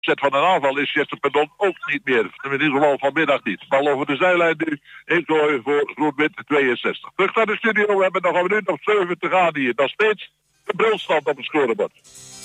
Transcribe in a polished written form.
Zet van een aanval is Jesse Perdon ook niet meer. In ieder geval vanmiddag niet. Bal over de zijlijn nu. Ingooi voor Groen-Wit 62. Terug naar de studio. We hebben nog een minuut of 7 te gaan hier. Nog steeds de brilstand op het scorebord.